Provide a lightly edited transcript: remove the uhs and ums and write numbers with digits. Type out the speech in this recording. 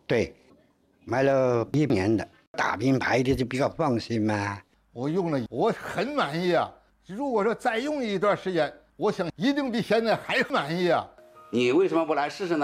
对，买了1年的大品牌的就比较放心嘛。 我用了，我很满意啊。如果说再用一段时间，我想一定比现在还满意啊。 你为什么不来试试呢？